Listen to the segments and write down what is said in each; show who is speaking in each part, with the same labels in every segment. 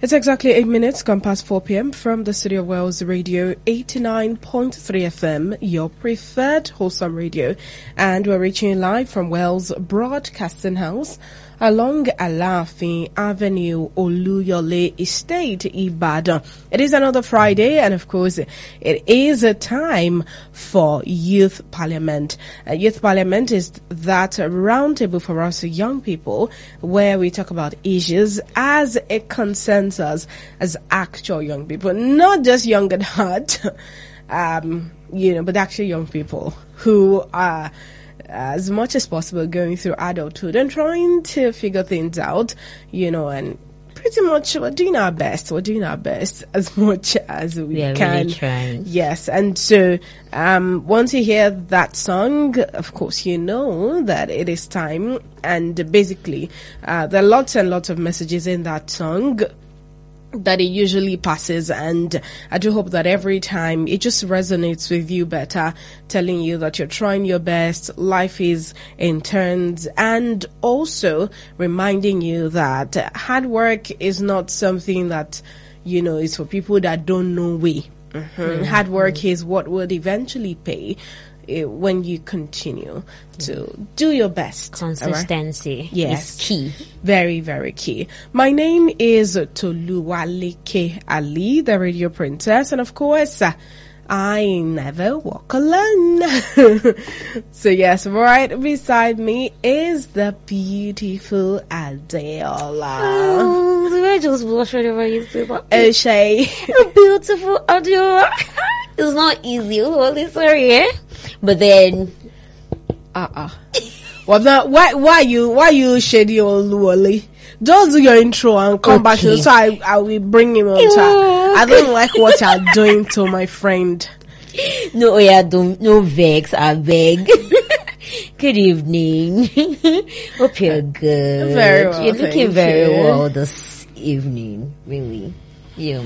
Speaker 1: It's exactly 8 minutes gone past 4 p.m. from the studio of Wales Radio 89.3 FM, your preferred wholesome radio. And we're reaching you live from Wales Broadcasting House along Alaafin Avenue, Oluyole Estate, Ibadan. It is another Friday, and of course, it is a time for Youth Parliament. Youth Parliament is that roundtable for us young people where we talk about issues as it concerns us as actual young people, not just young at heart, but actually young people who are as much as possible going through adulthood and trying to figure things out, and pretty much we're doing our best as much as we can.
Speaker 2: Really trying.
Speaker 1: Yes, and so once you hear that song, of course you know that it is time, and basically there are lots and lots of messages in that song that it usually passes, and I do hope that every time it just resonates with you better, telling you that you're trying your best, life is in turns, and also reminding you that hard work is not something that, is for people that don't know way. Hard work is what would eventually pay when you continue to do your best.
Speaker 2: Consistency,
Speaker 1: right? Yes,
Speaker 2: is key.
Speaker 1: Very, very key. My name is Toluwaleke Ali, the radio princess, and of course, I never walk alone. So yes, right beside me is the beautiful Adeola.
Speaker 2: Oh, I just blush whenever you say that.
Speaker 1: O'Shea.
Speaker 2: Beautiful Adeola. It's not easy, sorry, but then
Speaker 1: well, now, why you shady old Wally? Just do your intro and come back so I will bring him on top. I don't like what you're doing to my friend.
Speaker 2: No, no vex, I beg. Good evening. Hope you're good.
Speaker 1: Very well.
Speaker 2: You're looking very well this evening, really. You're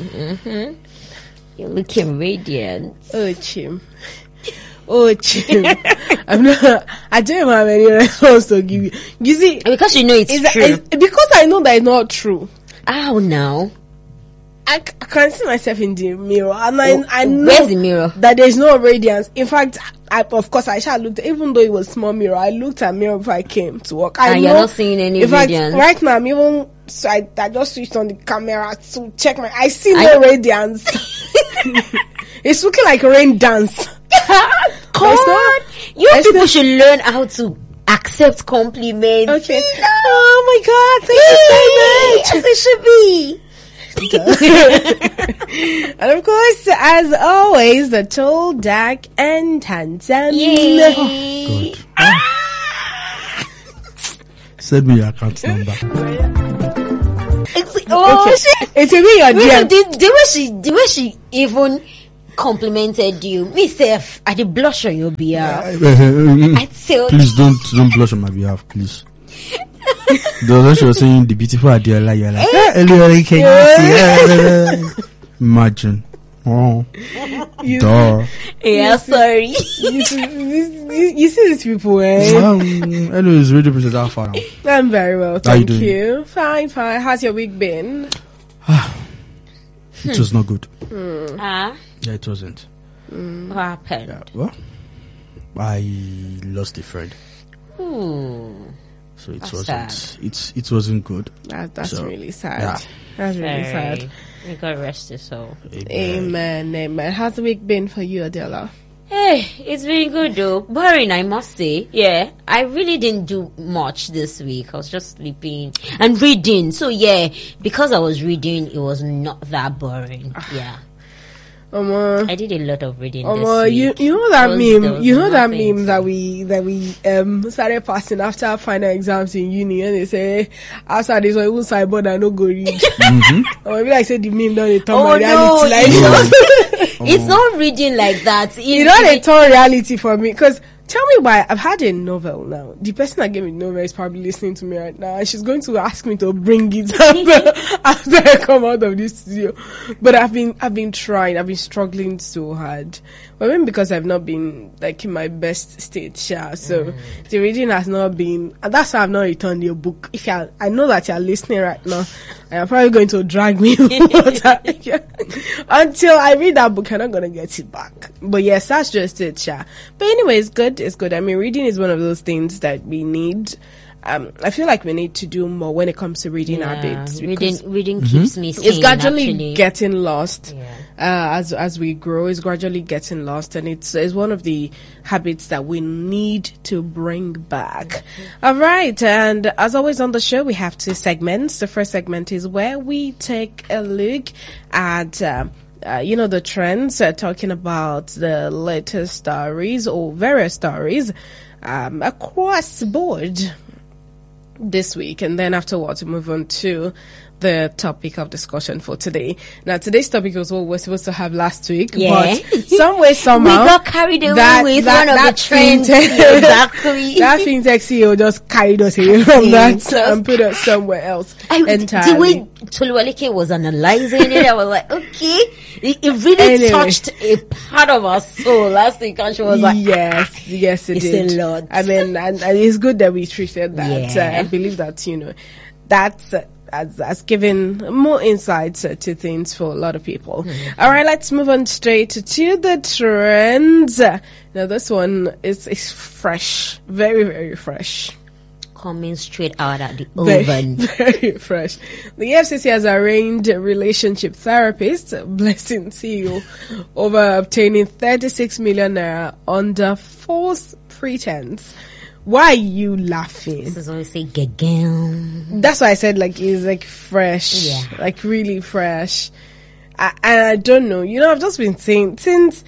Speaker 2: looking radiant.
Speaker 1: Oh, Chim. I don't have any response to give you. You see,
Speaker 2: because you know it's true.
Speaker 1: Because I know that it's not true.
Speaker 2: How now?
Speaker 1: I can see myself in the mirror, and I know
Speaker 2: where's the mirror?
Speaker 1: That there's no radiance. In fact, of course, I shall looked. Even though it was small mirror, I looked at mirror before I came to work.
Speaker 2: And you're not seeing any radiance.
Speaker 1: Fact, right now, I'm even. So I just switched on the camera to check I see no radiance. It's looking like a rain dance.
Speaker 2: God, people should learn how to accept compliments.
Speaker 1: Okay. Oh my God, thank you so much. As it should be. And of course, as always, the tall, dark, and handsome.
Speaker 2: Yay.
Speaker 3: Good. Send me your account number.
Speaker 2: Shit.
Speaker 1: It's a your DM.
Speaker 2: The way she even complimented you, myself, I did blush on your behalf.
Speaker 3: Please don't blush on my behalf, please. When she was saying the beautiful Adeola, you're like, imagine. Oh, duh.
Speaker 2: Yeah, sorry.
Speaker 1: You see these people,
Speaker 3: Anyways, Radio Princess, how far now?
Speaker 1: I'm very well, thank
Speaker 3: you.
Speaker 1: Fine. How's your week been?
Speaker 3: It was not good.
Speaker 2: Yeah,
Speaker 3: it wasn't.
Speaker 2: What happened?
Speaker 3: Yeah, well, I lost a friend. So it wasn't.
Speaker 2: Sad.
Speaker 3: It wasn't good.
Speaker 1: That's really sad.
Speaker 3: Yeah.
Speaker 1: That's really sad.
Speaker 2: You God rest his soul.
Speaker 1: Amen. How's the week been for you, Adeola?
Speaker 2: Hey, it's been good though. Boring, I must say. Yeah, I really didn't do much this week. I was just sleeping and reading. So yeah, because I was reading, it was not that boring. Yeah. I did a lot of reading this week.
Speaker 1: You know that meme. You know that meme that we started passing after final exams in uni, and they say after this one even cyborg I no go read. Or maybe like say the meme don't turn my reality.
Speaker 2: It's not reading like that.
Speaker 1: They turn reality for me because Tell me why. I've had a novel now. The person that gave me the novel is probably listening to me right now, and she's going to ask me to bring it after I come out of this studio. But I've been trying. I've been struggling so hard. But maybe because I've not been like in my best state, so the reading has not been. And that's why I've not returned your book. I know that you're listening right now, and you're probably going to drag me until I read that book. I'm not gonna get it back. But yes, that's just it, But anyway, it's good. It's good. I mean, reading is one of those things that we need. I feel like we need to do more when it comes to reading habits.
Speaker 2: Reading keeps me sane.
Speaker 1: It's gradually
Speaker 2: actually.
Speaker 1: getting lost as we grow. It's gradually getting lost, and it's one of the habits that we need to bring back. All right, and as always on the show, we have 2 segments. The first segment is where we take a look at the trends, talking about the latest stories or various stories across the board this week, and then afterwards we move on to the topic of discussion for today. Now, today's topic was what we were supposed to have last week, but some way, somehow,
Speaker 2: we got carried away with one of the trends. Exactly.
Speaker 1: That fintech CEO just carried us away from that and put us somewhere else entirely.
Speaker 2: The way Toluwaleke was analyzing it, I was like, okay, it really touched a part of our soul last week, and she was like,
Speaker 1: yes, it did.
Speaker 2: A lot.
Speaker 1: I mean, and it's good that we treated that. I believe that, that's has given more insights to things for a lot of people. All right, let's move on straight to the trends. Now, this one is fresh, very, very fresh.
Speaker 2: Coming straight out of the oven.
Speaker 1: Very fresh. The FCC has arraigned a relationship therapist, Blessing CEO, over obtaining 36 million naira under false pretense. Why are you laughing?
Speaker 2: This is always say gagam.
Speaker 1: That's why I said it's like fresh, like really fresh. I don't know. I've just been saying since,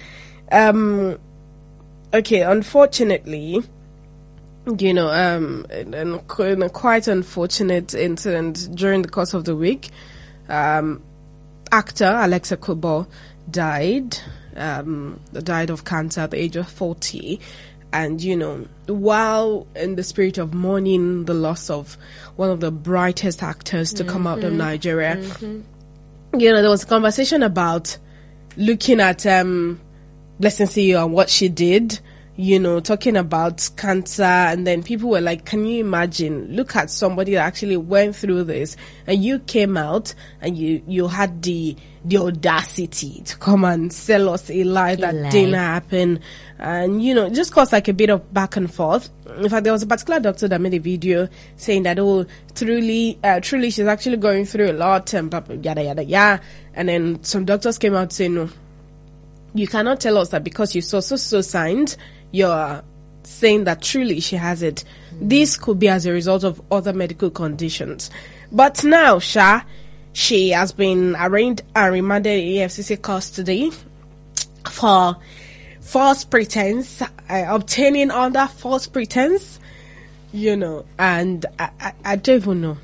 Speaker 1: unfortunately, in a quite unfortunate incident during the course of the week, actor Alexa Kubo died of cancer at the age of 40. And, while in the spirit of mourning the loss of one of the brightest actors to come out of Nigeria, there was a conversation about looking at Blessing CEO and what she did, talking about cancer. And then people were like, can you imagine? Look at somebody that actually went through this, and you came out and you had the audacity to come and sell us a lie that didn't happen. And, it just caused like a bit of back and forth. In fact, there was a particular doctor that made a video saying that, truly, she's actually going through a lot and blah, blah, yada, yada, yada. And then some doctors came out saying, no, you cannot tell us that because you saw so signs, you're saying that truly she has it. This could be as a result of other medical conditions. But now, she has been arraigned and remanded in EFCC custody for false pretense, obtaining under false pretense, and I don't even know.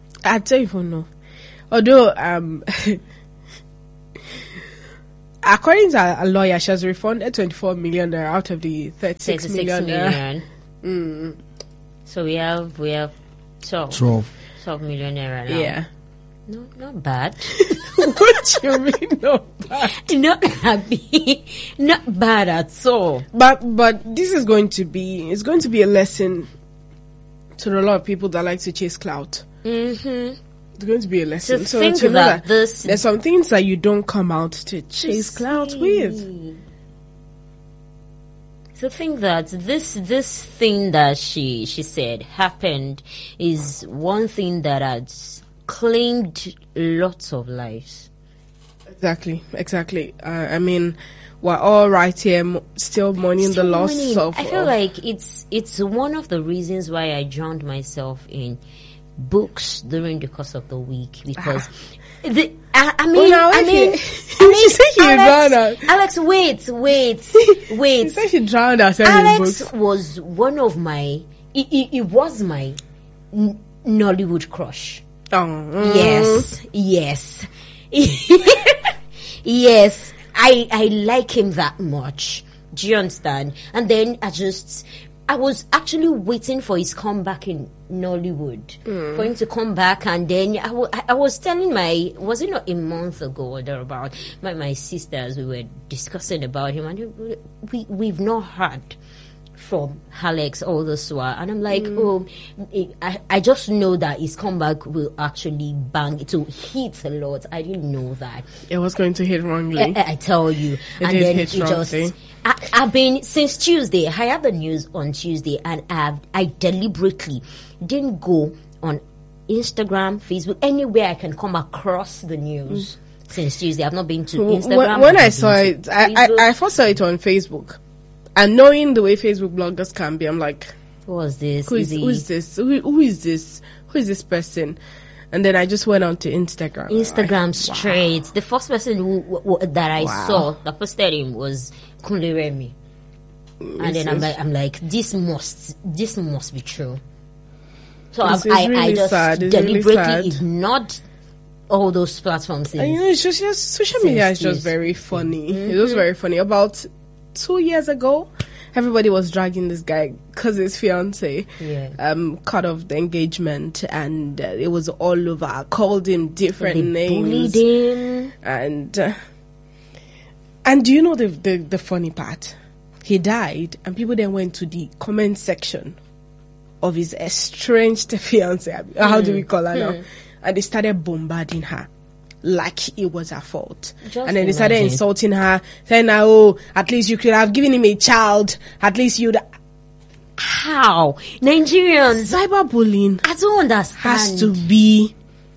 Speaker 1: Although, according to a lawyer, she has refunded 24 million naira out of the 36 million.
Speaker 2: So we have 12 million naira now.
Speaker 1: Yeah.
Speaker 2: No, not bad.
Speaker 1: What do you mean not bad?
Speaker 2: Not happy. Not bad at all.
Speaker 1: But this is going to be a lesson to a lot of people that like to chase clout. It's going to be a lesson.
Speaker 2: So think that
Speaker 1: there's some things that you don't come out to chase clout with.
Speaker 2: So think that this thing that she said happened is one thing that has claimed lots of lives. Exactly. I mean, we're all right here still mourning the loss of... I feel like it's one of the reasons why I drowned myself in books during the course of the week, because Alex, wait.
Speaker 1: You said she drowned herself in books.
Speaker 2: Alex was one of my... It was my Nollywood crush.
Speaker 1: Oh.
Speaker 2: Yes. Yes. I like him that much. Do you understand? And then I was actually waiting for his comeback in Nollywood, for him to come back. And then I was telling was it not a month ago or thereabout, my sisters, we were discussing about him, and we've not heard from Alex all this while. And I'm like, I just know that his comeback will actually bang. It will hit a lot. I didn't know that.
Speaker 1: It was going to hit wrongly.
Speaker 2: I tell you.
Speaker 1: It did hit wrongly.
Speaker 2: I've been since Tuesday. I had the news on Tuesday, and I deliberately didn't go on Instagram, Facebook, anywhere I can come across the news since Tuesday. I've not been to Instagram.
Speaker 1: When I saw it, I first saw it on Facebook, and knowing the way Facebook bloggers can be, I'm like,
Speaker 2: who is this?
Speaker 1: Who is this? Who is this? Who is this person? And then I just went on to Instagram.
Speaker 2: Instagram straight. Wow. The first person who that I saw that posted him was Kunle Remi. And then I'm like, this must be true. So I just deliberately ignored all those platforms.
Speaker 1: And it's just social media is just very funny. It was very funny. About 2 years ago, everybody was dragging this guy because his fiance cut off the engagement, and it was all over. Called him different names,
Speaker 2: bullied him,
Speaker 1: and do you know the funny part? He died, and people then went to the comment section of his estranged fiance. How do we call her now? And they started bombarding her like it was her fault. And then they started insulting her, saying, at least you could have given him a child. At least you'd...
Speaker 2: How? Nigerians...
Speaker 1: Cyberbullying...
Speaker 2: I don't understand.
Speaker 1: ...has to be...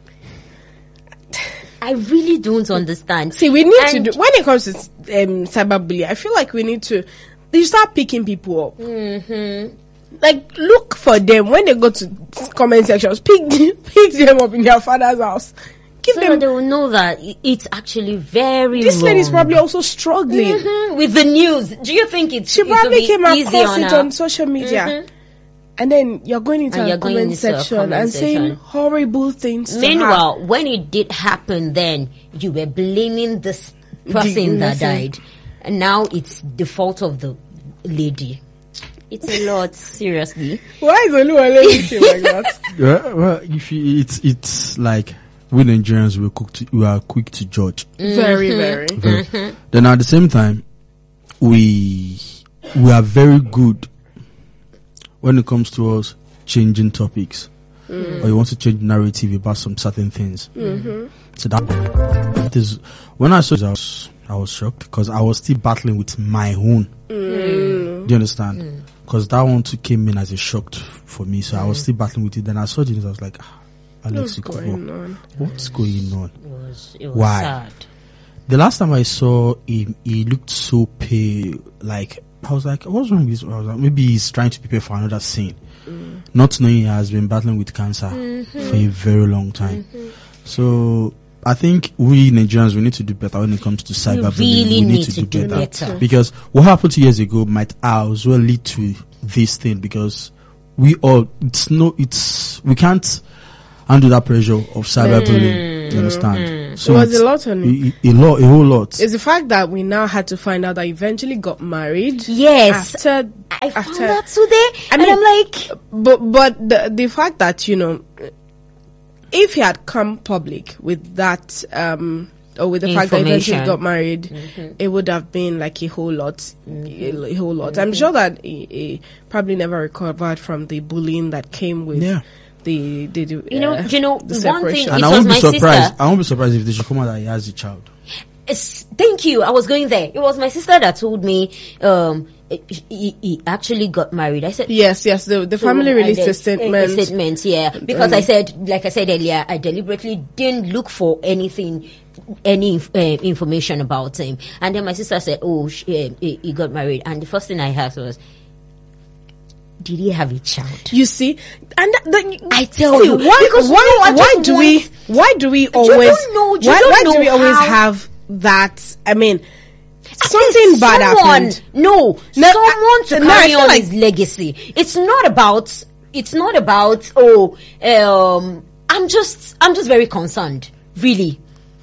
Speaker 2: I really don't understand.
Speaker 1: See, we need to do... When it comes to cyberbullying, I feel like we need to... You start picking people up. Like, look for them. When they go to comment sections, pick them up in their father's house.
Speaker 2: So that they will know that it's actually very
Speaker 1: This
Speaker 2: wrong.
Speaker 1: lady's probably also struggling
Speaker 2: with the news. Do you think
Speaker 1: she probably came across it on social media? And then you're going into a comment section and saying horrible things.
Speaker 2: Meanwhile, when it did happen, then you were blaming this person that died, and now it's the fault of the lady. It's a lot, seriously.
Speaker 1: Why is Oluwa like that?
Speaker 3: Well, it's like we Nigerians we are quick to judge.
Speaker 1: Very, very.
Speaker 3: Then at the same time, we are very good when it comes to us changing topics, or you want to change narrative about some certain things. So that is when I saw this, I was shocked because I was still battling with my own. Do you understand? Because that one too came in as a shock for me, so I was still battling with it. Then I saw the news, I was like, Alex, what's going on?
Speaker 2: It was
Speaker 3: Why?
Speaker 2: sad.
Speaker 3: The last time I saw him, he looked so pale. Like, I was like, what's wrong with this? I was like, maybe he's trying to prepare for another scene. Not knowing he has been battling with cancer for a very long time. So I think we Nigerians, we need to do better when it comes to cyberbullying.
Speaker 2: Really
Speaker 3: we need to do better. Because what happened 2 years ago might as well lead to this thing, because we can't handle that pressure of cyberbullying. You understand? So
Speaker 1: it was a lot on it.
Speaker 3: A whole lot.
Speaker 1: It's the fact that we now had to find out that he eventually got married.
Speaker 2: Yes. I found that today. And I'm like...
Speaker 1: But the fact that, if he had come public with that, or with the fact that he eventually got married, it would have been like a whole lot. A whole lot. I'm sure that he probably never recovered from the bullying that came with the separation.
Speaker 2: One thing,
Speaker 3: and I won't be surprised. I won't be surprised if they should come out that he has a child.
Speaker 2: Thank you. I was going there. It was my sister that told me he actually got married. I said
Speaker 1: yes. The family released a statement.
Speaker 2: Because I said, like I said earlier, I deliberately didn't look for any information about him. And then my sister said, he got married. And the first thing I asked was, did he have a child?
Speaker 1: You see, and
Speaker 2: I tell you,
Speaker 1: why do we always have that? I mean, something bad happened.
Speaker 2: Someone to carry on his legacy. It's not about. I'm just very concerned, really.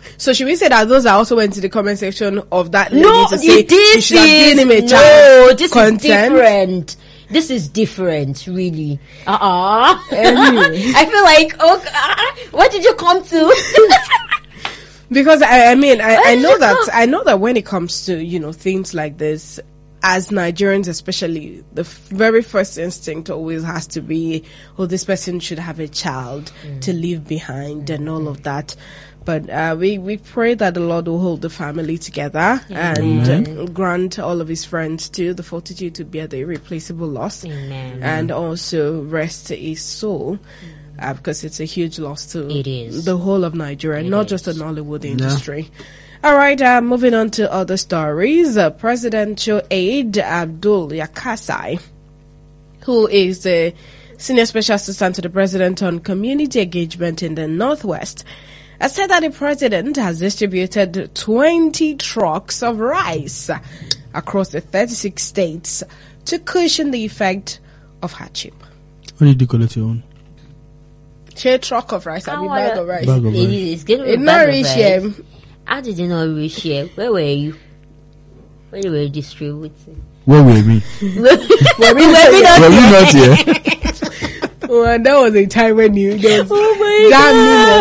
Speaker 1: So should we say that those that also went to the comment section of that lady
Speaker 2: No,
Speaker 1: to say you should have given him a
Speaker 2: no,
Speaker 1: child
Speaker 2: this
Speaker 1: content?
Speaker 2: is different. This is different, really.
Speaker 1: Anyway.
Speaker 2: I feel like, what did you come to?
Speaker 1: Because I mean, I know that when it comes to, you know, things like this, as Nigerians especially, the very first instinct always has to be, oh, this person should have a child to leave behind and all of that. But we pray that the Lord will hold the family together and grant all of his friends too the fortitude to bear the irreplaceable loss.
Speaker 2: Amen.
Speaker 1: And also rest his soul. Because it's a huge loss to the whole of Nigeria, not just the Nollywood industry. All right, moving on to other stories. Presidential aide Abdul Yakasai, who is the senior special assistant to the president on community engagement in the Northwest, has said that the president has distributed 20 trucks of rice across the 36 states to cushion the effect of hardship.
Speaker 3: When did you collect your own?
Speaker 1: Share truck of rice, I mean bag of rice.
Speaker 3: Bag of rice.
Speaker 2: It's going to be
Speaker 1: It not reach here.
Speaker 2: How did you not reach here? Where were you? Where you were distributing?
Speaker 3: Where were we?
Speaker 1: Were we
Speaker 3: not here?
Speaker 1: Well, that was a time when you guys
Speaker 2: God.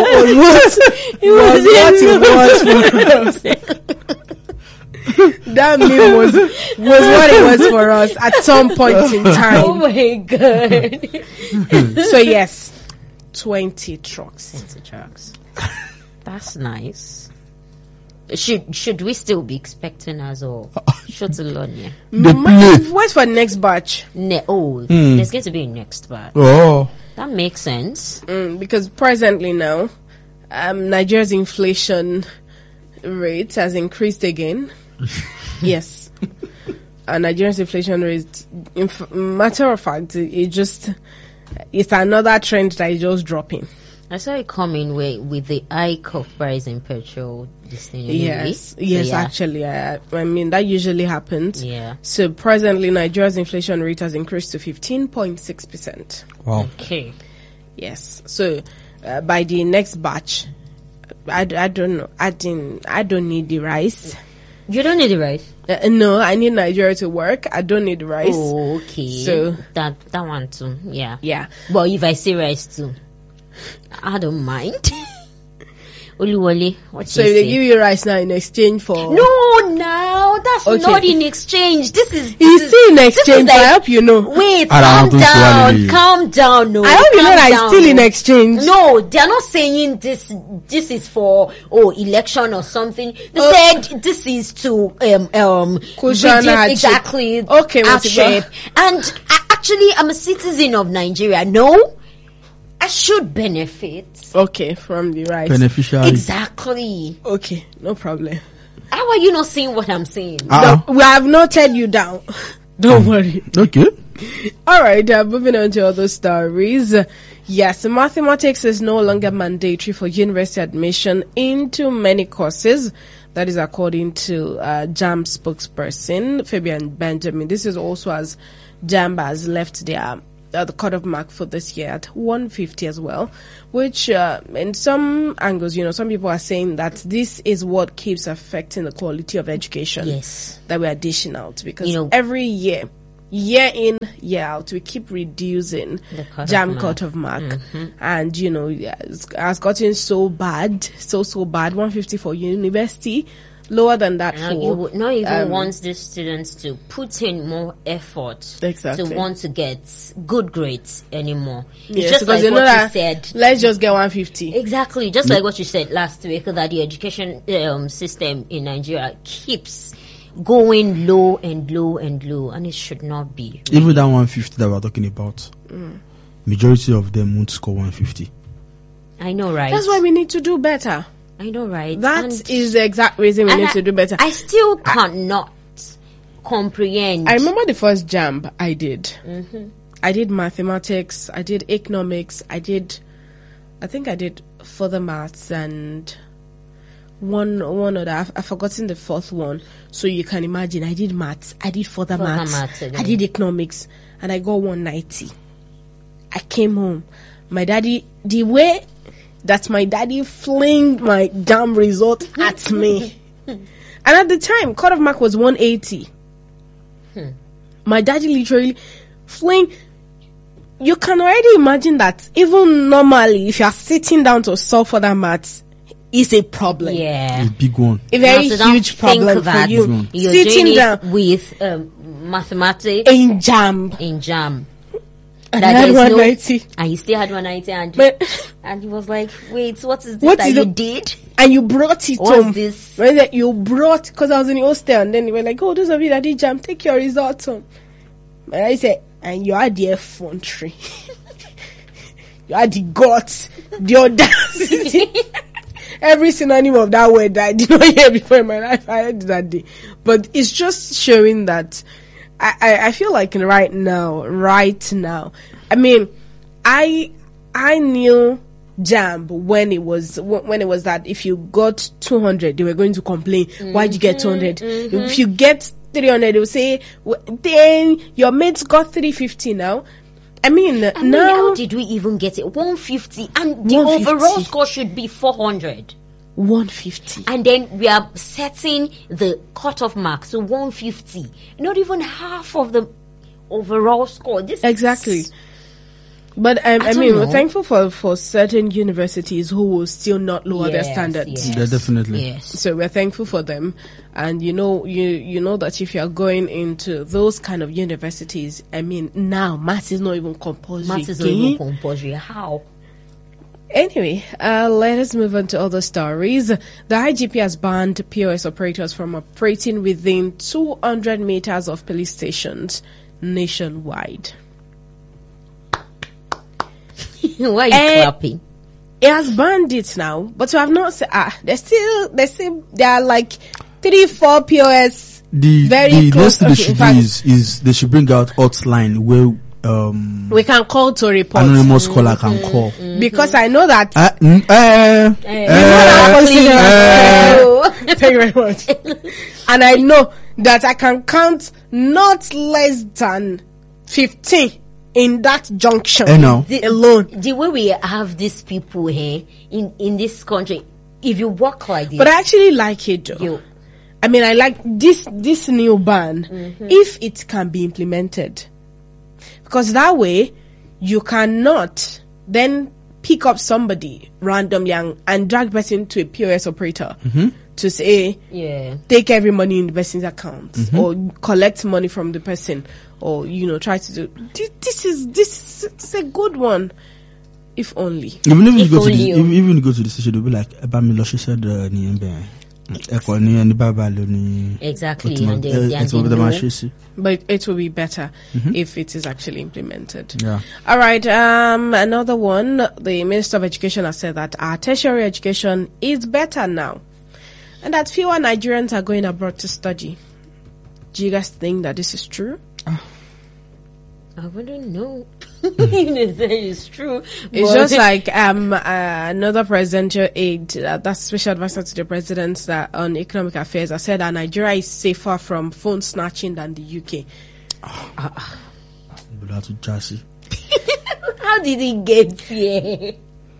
Speaker 1: was what it was for us. That meal was what it was for us at some point in time.
Speaker 2: Oh my God.
Speaker 1: So yes, 20 trucks.
Speaker 2: 20 trucks. That's nice. Should we still be expecting as well? Shotolonia.
Speaker 1: Wait for next batch.
Speaker 2: There's going to be a next batch.
Speaker 3: Oh.
Speaker 2: That makes sense.
Speaker 1: Because presently now, Nigeria's inflation rate has increased again. Yes. And Nigeria's inflation rate, matter of fact, it's another trend that is just dropping.
Speaker 2: I saw it coming with the hike of price in petrol.
Speaker 1: Yes, actually. I mean, that usually happens.
Speaker 2: Yeah.
Speaker 1: So presently, Nigeria's inflation rate has increased to 15.6%.
Speaker 3: Wow.
Speaker 2: Okay.
Speaker 1: Yes. So by the next batch, I don't know. I don't need the rice.
Speaker 2: You don't need the rice?
Speaker 1: No, I need Nigeria to work. I don't need the rice.
Speaker 2: Oh, okay.
Speaker 1: So
Speaker 2: that one too. Yeah.
Speaker 1: Yeah.
Speaker 2: But if I say rice too, I don't mind. Oluwole, what
Speaker 1: so
Speaker 2: you
Speaker 1: if they
Speaker 2: say?
Speaker 1: give you rice now in exchange for
Speaker 2: That's
Speaker 1: Okay.
Speaker 2: not in exchange. This is
Speaker 1: still in exchange.
Speaker 2: like-
Speaker 1: I hope you know.
Speaker 2: Wait,
Speaker 3: I
Speaker 2: calm
Speaker 3: don't
Speaker 2: down,
Speaker 3: swallow you.
Speaker 2: calm down. No,
Speaker 1: I hope you know
Speaker 2: calm
Speaker 1: that it's
Speaker 2: down,
Speaker 1: still in
Speaker 2: no.
Speaker 1: exchange.
Speaker 2: No, they are not saying this. This is for election or something. They said this is to
Speaker 1: Cushion
Speaker 2: reduce
Speaker 1: hardship.
Speaker 2: exactly
Speaker 1: Okay,
Speaker 2: hardship. And actually, I'm a citizen of Nigeria. No, I should benefit.
Speaker 1: Okay, from the rice.
Speaker 3: Beneficiary.
Speaker 2: Exactly.
Speaker 1: Okay, no problem.
Speaker 2: How are you not seeing what I'm saying?
Speaker 1: No, we have noted you down. Don't worry.
Speaker 3: Okay.
Speaker 1: All right, moving on to other stories. Yes, mathematics is no longer mandatory for university admission into many courses. That is according to JAMB spokesperson Fabian Benjamin. This is also as JAMB has left their the cut-off mark for this year at 150 as well, which in some angles, some people are saying that this is what keeps affecting the quality of education.
Speaker 2: Yes.
Speaker 1: That we're dishing out because every year in, year out, we keep reducing
Speaker 2: The
Speaker 1: JAMB cut-off mark. And, it has gotten so bad, so bad, 150 for university, lower than that
Speaker 2: Now
Speaker 1: for...
Speaker 2: you would not even want the students to put in more effort
Speaker 1: Exactly.
Speaker 2: to want to get good grades anymore.
Speaker 1: Yes,
Speaker 2: It's just
Speaker 1: because
Speaker 2: like what
Speaker 1: that
Speaker 2: you said.
Speaker 1: let's just get 150.
Speaker 2: Exactly, just like what you said last week, that the education system in Nigeria keeps going low and low and low, and it should not be.
Speaker 3: Even that 150 that we're talking about, majority of them won't score 150.
Speaker 2: I know, right?
Speaker 1: That's why we need to do better.
Speaker 2: I know, right?
Speaker 1: That
Speaker 2: And-
Speaker 1: is the exact reason we
Speaker 2: and
Speaker 1: need to do better.
Speaker 2: I still cannot comprehend.
Speaker 1: I remember the first JAMB I did. I did mathematics, I did economics, I think I did further maths and one other. I've forgotten the fourth one. So you can imagine, I did maths, I did further maths,
Speaker 2: again.
Speaker 1: I did economics, and I got 190. I came home. My daddy, the way that my daddy flinged my damn result at me. And at the time, cutoff mark was 180. My daddy literally fling. You can already imagine that even normally, if you are sitting down to solve for that maths, it's a problem.
Speaker 2: Yeah.
Speaker 3: A big one.
Speaker 1: A very
Speaker 2: Now, so don't
Speaker 1: huge problem
Speaker 2: think
Speaker 1: for
Speaker 2: that
Speaker 1: you.
Speaker 2: You're
Speaker 1: Sitting
Speaker 2: doing
Speaker 1: down
Speaker 2: it with mathematics
Speaker 1: in jam.
Speaker 2: in jam.
Speaker 1: And
Speaker 2: That
Speaker 1: I had
Speaker 2: there's no-
Speaker 1: 190.
Speaker 2: And he still had 190 and
Speaker 1: But,
Speaker 2: and he was like, wait, what is this
Speaker 1: What
Speaker 2: that
Speaker 1: is
Speaker 2: you
Speaker 1: it?
Speaker 2: did?
Speaker 1: and you brought it
Speaker 2: What's
Speaker 1: home.
Speaker 2: this?
Speaker 1: When that you brought, because I was in the hostel, and then they were like, oh, those of you that did jam, take your results home. And I said, and you are the effrontery. You are the guts, the audacity. Every synonym of that word that I did not hear before in my life, I heard that day. But it's just showing that I feel like right now, I mean, I knew jam when it was that if you got 200, they were going to complain. Why'd you get 200? If you get 300, they will say, then your mates got 350 now. I mean,
Speaker 2: I mean,
Speaker 1: now
Speaker 2: how did we even get it? 150, and the
Speaker 1: 150.
Speaker 2: overall score should be 400.
Speaker 1: 150.
Speaker 2: And then we are setting the cutoff mark, so 150. Not even half of the overall score. This
Speaker 1: Exactly. But I
Speaker 2: don't
Speaker 1: mean, we're
Speaker 2: know.
Speaker 1: thankful for certain universities who will still not lower their
Speaker 2: Yes,
Speaker 1: standards.
Speaker 2: yes.
Speaker 3: Yeah, definitely.
Speaker 2: Yes.
Speaker 1: So we're thankful for them, and you know that if you are going into those kind of universities, I mean, now maths is not even compulsory.
Speaker 2: Maths is not
Speaker 1: again.
Speaker 2: even compulsory. How?
Speaker 1: Anyway, let us move on to other stories. The IGP has banned POS operators from operating within 200 meters of police stations nationwide.
Speaker 2: Why are you clapping?
Speaker 1: It has banned it now, but we have not said, there are like 3-4 POS
Speaker 3: The
Speaker 1: very close.
Speaker 3: next thing they
Speaker 1: Okay,
Speaker 3: should
Speaker 1: in
Speaker 3: do
Speaker 1: fact,
Speaker 3: is they should bring out hotline where
Speaker 1: we can call to report.
Speaker 3: anonymous caller can call.
Speaker 1: Because I know that thank you very much. And I know that I can count not less than 15 in that junction
Speaker 3: now.
Speaker 1: alone.
Speaker 2: The way we have these people here in this country, if you walk like this,
Speaker 1: But I actually like it though.
Speaker 2: you
Speaker 1: I mean, I like this new ban if it can be implemented, because that way you cannot then pick up somebody randomly and drag person to a POS operator to say
Speaker 2: yeah.
Speaker 1: take every money in the person's account or collect money from the person, or try to do this is a good one, if only.
Speaker 3: Even if you
Speaker 2: If
Speaker 3: go to
Speaker 2: only
Speaker 3: the,
Speaker 2: you-
Speaker 3: even you go to the station, they'll be like, "Bamiloshi said ni embe, eko ni eni baba lo ni."
Speaker 2: Exactly,
Speaker 3: Otimo-
Speaker 2: and they
Speaker 3: Otimo
Speaker 2: know.
Speaker 3: Bedamashisi.
Speaker 1: But it will be better if it is actually implemented.
Speaker 3: Yeah.
Speaker 1: All right. Another one. The Minister of Education has said that our tertiary education is better now, and that fewer Nigerians are going abroad to study. Do you guys think that this is true?
Speaker 2: I wouldn't know. It's true.
Speaker 1: It's
Speaker 2: but-
Speaker 1: just like another presidential aide, that's special advisor to the president that on economic affairs, I said that Nigeria is safer from phone snatching than the UK.
Speaker 3: Bulatu Jasi.
Speaker 2: How did he get here?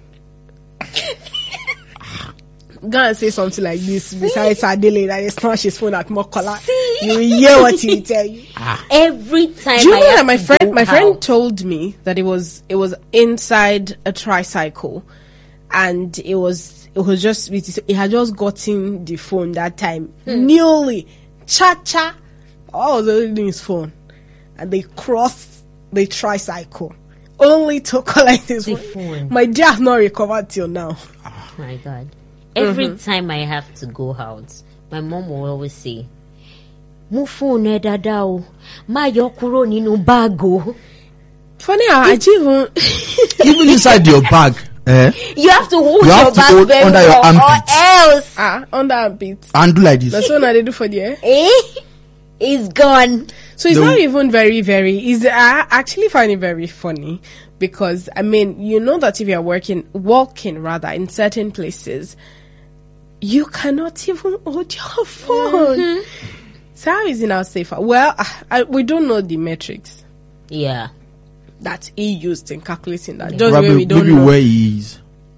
Speaker 1: Go and say something like this besides Adele that he snatched his phone at Mokola. You will hear what he will tell you.
Speaker 2: Every time.
Speaker 1: Do you
Speaker 2: I
Speaker 1: know
Speaker 2: have
Speaker 1: that my
Speaker 2: to
Speaker 1: friend
Speaker 2: go
Speaker 1: my friend
Speaker 2: out,
Speaker 1: told me that it was inside a tricycle, and it had just gotten the phone that time newly cha all the doing his phone, and they crossed the tricycle only to collect his
Speaker 2: The
Speaker 1: phone.
Speaker 2: phone.
Speaker 1: My dear has not recovered till now.
Speaker 2: Oh my God. Every time I have to go out, my mom will always say, "Mu phone e dada o, ma yo kuro ninu bag o."
Speaker 1: Funny how I didn't even
Speaker 3: Even inside your bag,
Speaker 2: You have to hold
Speaker 3: You
Speaker 2: your
Speaker 3: have to
Speaker 2: bag
Speaker 3: hold
Speaker 2: very
Speaker 3: under your
Speaker 2: well, or
Speaker 3: armpits.
Speaker 2: else,
Speaker 1: under a bit.
Speaker 3: and do like this.
Speaker 1: That's what I do for the air.
Speaker 2: it's gone.
Speaker 1: So it's
Speaker 3: The-
Speaker 1: not even very, I actually find it very funny, because I mean, you know that if you're walking in certain places, you cannot even hold your phone. So how is it now safer? Well, we don't know the metrics
Speaker 2: Yeah.
Speaker 1: that he used in calculating that. Just where
Speaker 3: Probably
Speaker 1: we don't
Speaker 3: maybe
Speaker 1: know.
Speaker 3: where he is.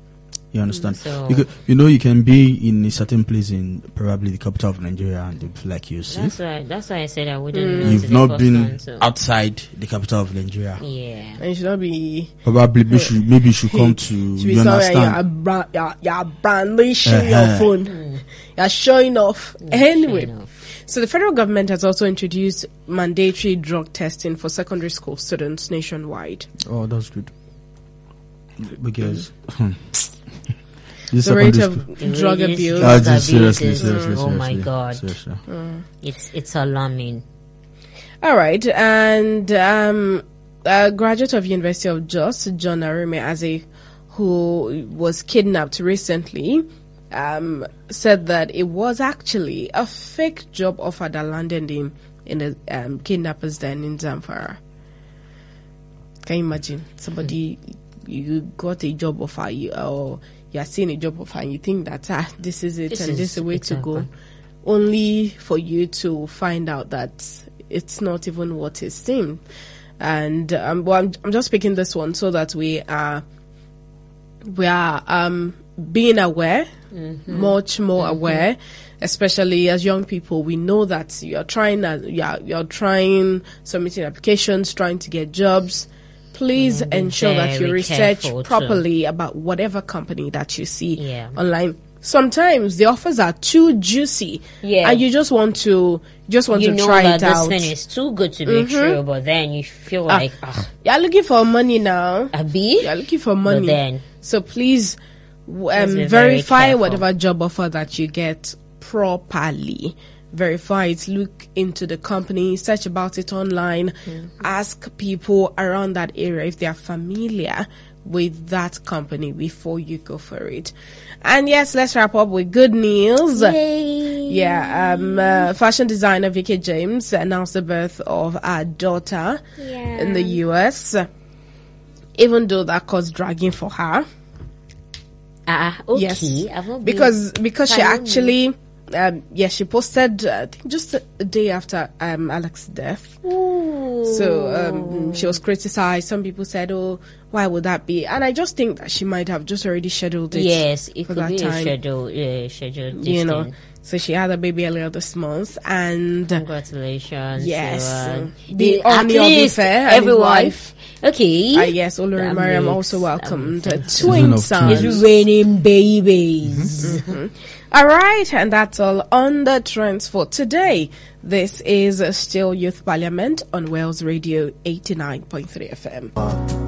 Speaker 3: You understand?
Speaker 2: So-
Speaker 3: You can be in a certain place in probably the capital of Nigeria and they feel like you're safe.
Speaker 2: That's why I said I wouldn't. know to
Speaker 3: You've
Speaker 2: the
Speaker 3: not
Speaker 2: first
Speaker 3: been
Speaker 2: one, so-
Speaker 3: outside the capital of Nigeria.
Speaker 2: Yeah.
Speaker 1: And you should not be.
Speaker 3: Probably maybe you should come to.
Speaker 1: Should be
Speaker 3: You
Speaker 1: somewhere
Speaker 3: understand?
Speaker 1: you're brandishing your
Speaker 3: Uh-huh.
Speaker 1: phone. You're showing off. Anyway.
Speaker 2: Showing off.
Speaker 1: So the federal government has also introduced mandatory drug testing for secondary school students nationwide.
Speaker 3: Oh, that's good. Because
Speaker 1: The rate of drug
Speaker 2: Really
Speaker 1: abuse.
Speaker 2: drug
Speaker 3: just
Speaker 2: abuse
Speaker 3: seriously,
Speaker 2: is-
Speaker 3: seriously,
Speaker 2: oh my
Speaker 3: seriously,
Speaker 2: God.
Speaker 3: seriously.
Speaker 2: It's alarming.
Speaker 1: All right, and a graduate of University of Jos, John Arime Aze, who was kidnapped recently, said that it was actually a fake job offer that landed him in a kidnapper's den in Zamfara. Can you imagine somebody, you got a job offer, or you're seeing a job offer and you think that this is it,
Speaker 2: This
Speaker 1: and
Speaker 2: is
Speaker 1: this is the way to
Speaker 2: exactly.
Speaker 1: go, only for you to find out that it's not even what it seemed. And well, I'm just picking this one so that we are being aware, much more aware, especially as young people. We know that you're trying submitting applications, trying to get jobs. Please ensure that you
Speaker 2: very
Speaker 1: research
Speaker 2: careful too.
Speaker 1: properly about whatever company that you see
Speaker 2: Yeah.
Speaker 1: online. Sometimes the offers are too juicy,
Speaker 2: Yeah.
Speaker 1: and you just want to
Speaker 2: You
Speaker 1: to
Speaker 2: know
Speaker 1: try
Speaker 2: that
Speaker 1: it
Speaker 2: this
Speaker 1: out.
Speaker 2: thing is too good to be true, but then you feel like,
Speaker 1: You're looking for money now.
Speaker 2: Abi?
Speaker 1: You're looking for money.
Speaker 2: then-
Speaker 1: So please
Speaker 2: be very
Speaker 1: verify
Speaker 2: careful.
Speaker 1: whatever job offer that you get properly. Verify it, look into the company, search about it online, ask people around that area if they are familiar with that company before you go for it. And yes, let's wrap up with good news. Yeah, fashion designer Vicky James announced the birth of her daughter in the US. Even though that caused dragging for her.
Speaker 2: Okay.
Speaker 1: Yes,
Speaker 2: I've not been-
Speaker 1: because she
Speaker 2: I don't
Speaker 1: actually, she posted I think just a day after Alex's death.
Speaker 2: Ooh.
Speaker 1: So she was criticized. Some people said, "Oh, why would that be?" And I just think that she might have just already scheduled it.
Speaker 2: Yes, it
Speaker 1: for
Speaker 2: could
Speaker 1: that
Speaker 2: be
Speaker 1: time.
Speaker 2: scheduled.
Speaker 1: You know. So she had a baby earlier this month, and
Speaker 2: Congratulations.
Speaker 1: yes,
Speaker 2: to,
Speaker 1: the
Speaker 2: at
Speaker 1: Oni
Speaker 2: least
Speaker 1: Obife and his
Speaker 2: everyone.
Speaker 1: wife.
Speaker 2: Okay.
Speaker 1: Yes, Olori
Speaker 2: That
Speaker 1: Mariam
Speaker 2: makes-
Speaker 1: also welcomed
Speaker 2: that
Speaker 1: twin
Speaker 3: Season of
Speaker 1: sons.
Speaker 3: twins.
Speaker 2: It's raining babies.
Speaker 1: All right, and that's all on the trends for today. This is still Youth Parliament on Wales Radio 89.3 FM.